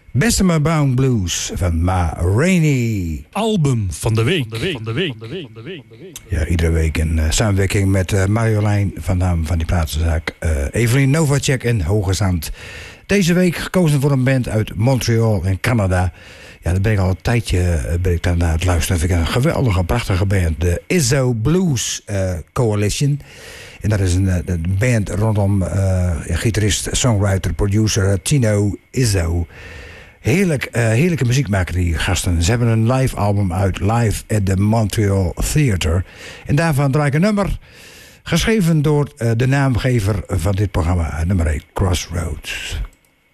Bessemer Brown Blues van Ma Rainey. Album van de week. Ja, iedere week in samenwerking met Marjolein van Dam van die plaatsenzaak. Evelien Novacek en Hoge Zand. Deze week gekozen voor een band uit Montreal in Canada. Ja, daar ben ik al een tijdje naar het luisteren. Vind ik een geweldige, prachtige band. De Izzo Blues Coalition. En dat is een band rondom gitarist, songwriter, producer Tino Izzo. Heerlijke muziek maken die gasten. Ze hebben een live album uit, Live at the Montreal Theatre. En daarvan draai ik een nummer, geschreven door de naamgever van dit programma, nummer 1, Crossroads.